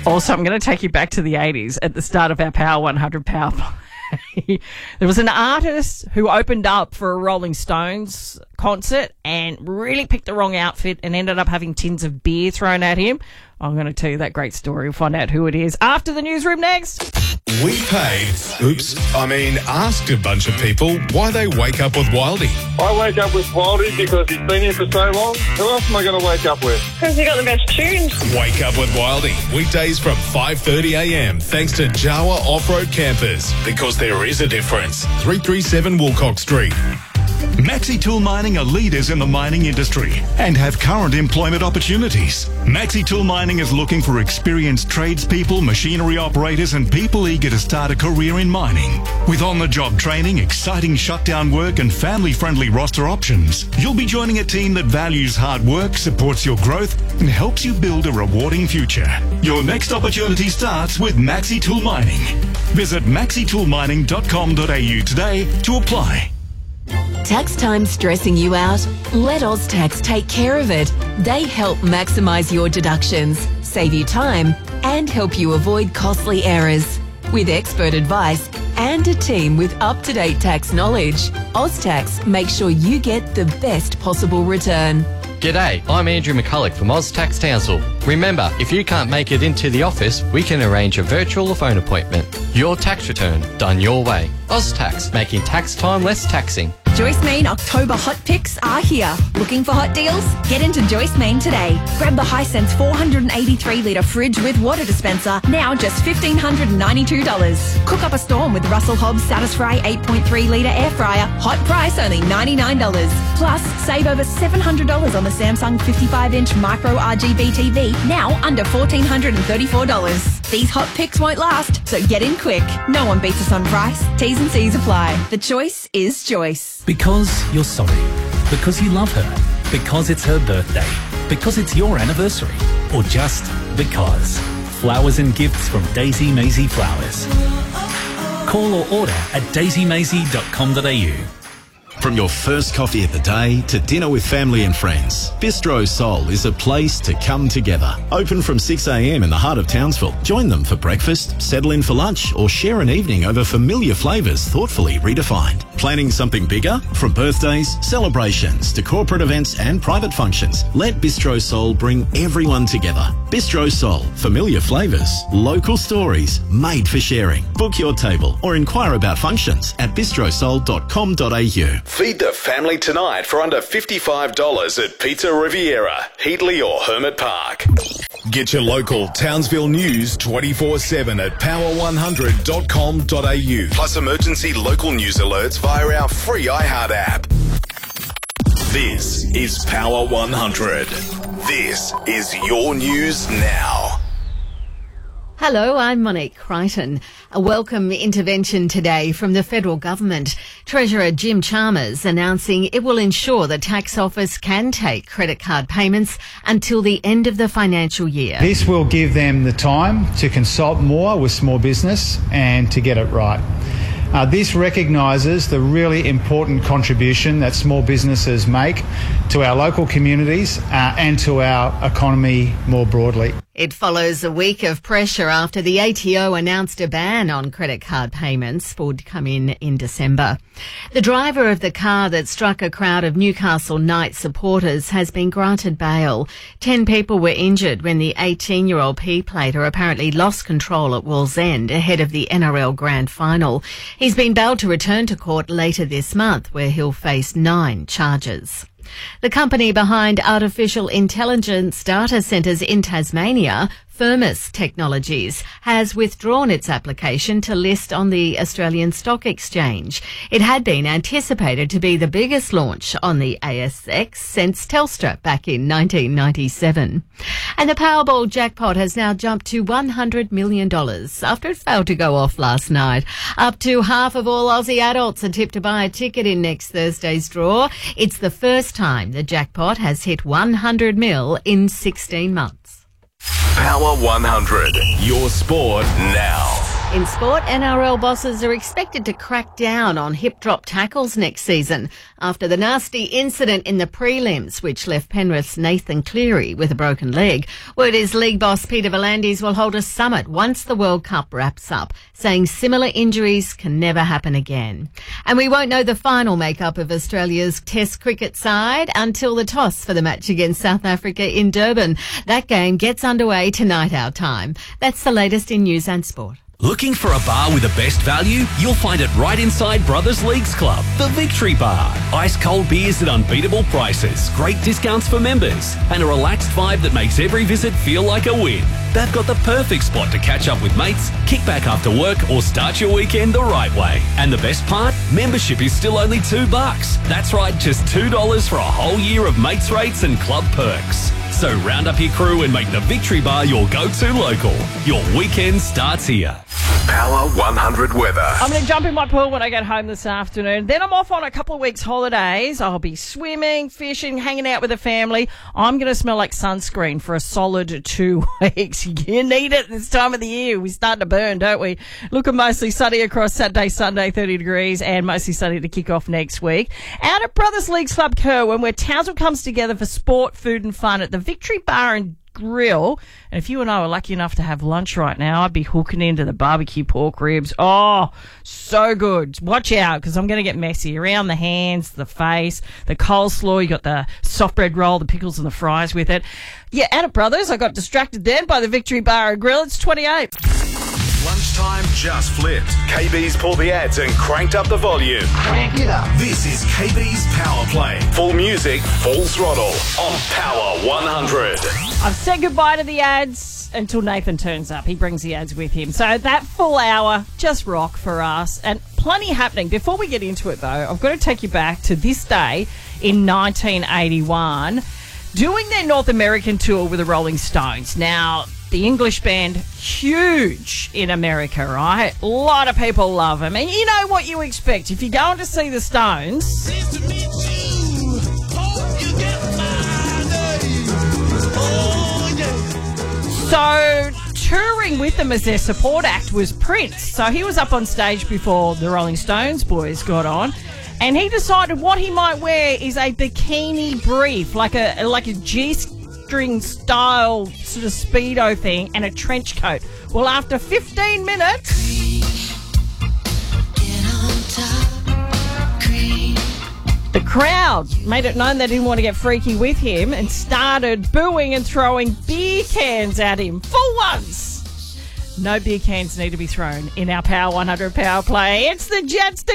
Also, I'm going to take you back to the 80s at the start of our Power 100 Power Play. There was an artist who opened up for a Rolling Stones concert and really picked the wrong outfit and ended up having tins of beer thrown at him. I'm going to tell you that great story. We'll find out who it is after the newsroom next. We asked a bunch of people why they wake up with Wildy. I wake up with Wildy because he's been here for so long. Who else am I going to wake up with? Because he got the best tunes. Wake up with Wildy. Weekdays from 5:30am thanks to Jawa Off-Road Campers. Because there is a difference. 337 Wilcox Street. Maxi Tool Mining are leaders in the mining industry and have current employment opportunities. Maxi Tool Mining is looking for experienced tradespeople, machinery operators and people eager to start a career in mining. With on-the-job training, exciting shutdown work and family-friendly roster options, you'll be joining a team that values hard work, supports your growth and helps you build a rewarding future. Your next opportunity starts with Maxi Tool Mining. Visit maxitoolmining.com.au today to apply. Tax time stressing you out? Let OzTax take care of it. They help maximise your deductions, save you time and help you avoid costly errors. With expert advice and a team with up-to-date tax knowledge, OzTax makes sure you get the best possible return. G'day, I'm Andrew McCulloch from OzTax Townsville. Remember, if you can't make it into the office, we can arrange a virtual or phone appointment. Your tax return done your way. OzTax, making tax time less taxing. Joyce Main October hot picks are here. Looking for hot deals? Get into Joyce Main today. Grab the Hisense 483-litre fridge with water dispenser, now just $1,592. Cook up a storm with Russell Hobbs Satisfry 8.3-litre air fryer, hot price only $99. Plus, save over $700 on the Samsung 55-inch micro RGB TV, now under $1,434. These hot picks won't last, so get in quick. No one beats us on price. T's and C's apply. The choice is Joyce. Because you're sorry. Because you love her. Because it's her birthday. Because it's your anniversary. Or just because. Flowers and gifts from Daisy Maisie Flowers. Call or order at daisymaisie.com.au. From your first coffee of the day to dinner with family and friends, Bistro Soul is a place to come together. Open from 6am in the heart of Townsville. Join them for breakfast, settle in for lunch or share an evening over familiar flavours thoughtfully redefined. Planning something bigger? From birthdays, celebrations to corporate events and private functions, let Bistro Soul bring everyone together. Bistro Soul, familiar flavours, local stories, made for sharing. Book your table or inquire about functions at bistrosoul.com.au. Feed the family tonight for under $55 at Pizza Riviera, Heatley or Hermit Park. Get your local Townsville news 24/7 at power100.com.au. Plus emergency local news alerts via our free iHeart app. This is Power 100. This is your news now. Hello, I'm Monique Crichton. A welcome intervention today from the federal government. Treasurer Jim Chalmers announcing it will ensure the tax office can take credit card payments until the end of the financial year. This will give them the time to consult more with small business and to get it right. This recognises the really important contribution that small businesses make to our local communities and to our economy more broadly. It follows a week of pressure after the ATO announced a ban on credit card payments would come in December. The driver of the car that struck a crowd of Newcastle Knights supporters has been granted bail. 10 people were injured when the 18-year-old P-plater apparently lost control at Wallsend ahead of the NRL Grand Final. He's been bailed to return to court later this month, where he'll face 9 charges. The company behind artificial intelligence data centres in Tasmania, Firmus Technologies, has withdrawn its application to list on the Australian Stock Exchange. It had been anticipated to be the biggest launch on the ASX since Telstra back in 1997. And the Powerball jackpot has now jumped to $100 million after it failed to go off last night. Up to half of all Aussie adults are tipped to buy a ticket in next Thursday's draw. It's the first time the jackpot has hit 100 mil in 16 months. Power 100, your sport now. In sport, NRL bosses are expected to crack down on hip-drop tackles next season after the nasty incident in the prelims, which left Penrith's Nathan Cleary with a broken leg. Word is league boss Peter V'landys will hold a summit once the World Cup wraps up, saying similar injuries can never happen again. And we won't know the final makeup of Australia's Test cricket side until the toss for the match against South Africa in Durban. That game gets underway tonight our time. That's the latest in news and sport. Looking for a bar with the best value? You'll find it right inside Brothers Leagues Club, the Victory Bar. Ice-cold beers at unbeatable prices, great discounts for members, and a relaxed vibe that makes every visit feel like a win. They've got the perfect spot to catch up with mates, kick back after work, or start your weekend the right way. And the best part? Membership is still only $2. That's right, just $2 for a whole year of mates rates and club perks. So round up your crew and make the Victory Bar your go-to local. Your weekend starts here. Power 100 weather. I'm going to jump in my pool when I get home this afternoon. Then I'm off on a couple of weeks' holidays. I'll be swimming, fishing, hanging out with the family. I'm going to smell like sunscreen for a solid 2 weeks. You need it this time of the year. We start to burn, don't we? Looking mostly sunny across Saturday, Sunday, 30 degrees, and mostly sunny to kick off next week. Out at Brothers Leagues Club Kerwin, where Townsville comes together for sport, food and fun at the Victory Bar and Grill. And if you and I were lucky enough to have lunch right now, I'd be hooking into the barbecue pork ribs. Oh, so good. Watch out, because I'm going to get messy around the hands, the face, the coleslaw. You got the soft bread roll, the pickles and the fries with it. Yeah, out at Brothers, I got distracted then by the Victory Bar and Grill. It's 28. Lunchtime just flipped. KB's pulled the ads and cranked up the volume. Crank it up. This is KB's Power Play. Full music, full throttle on Power 100. I've said goodbye to the ads until Nathan turns up. He brings the ads with him. So that full hour, just rock for us. And plenty happening. Before we get into it, though, I've got to take you back to this day in 1981, doing their North American tour with the Rolling Stones. Now, the English band, huge in America, right? A lot of people love them. And you know what you expect. If you're going to see the Stones... So, touring with them as their support act was Prince. So he was up on stage before the Rolling Stones boys got on. And he decided what he might wear is a bikini brief, like a G-string style sort of Speedo thing, and a trench coat. Well, after 15 minutes... the crowd made it known they didn't want to get freaky with him and started booing and throwing beer cans at him. Full ones! No beer cans need to be thrown in our Power 100 Power Play. It's the Jets to